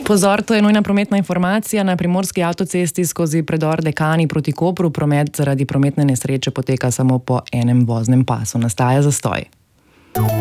Pozor, to je nujna prometna informacija. Na primorski avtocesti skozi predor Dekani proti Kopru promet zaradi prometne nesreče poteka samo po enem voznem pasu. Nastaja zastoj.